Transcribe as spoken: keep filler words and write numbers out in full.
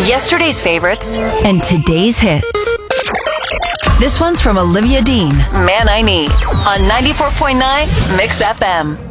Yesterday's favorites and today's hits. This one's from Olivia Dean. Man I Need on ninety-four point nine Mix F M.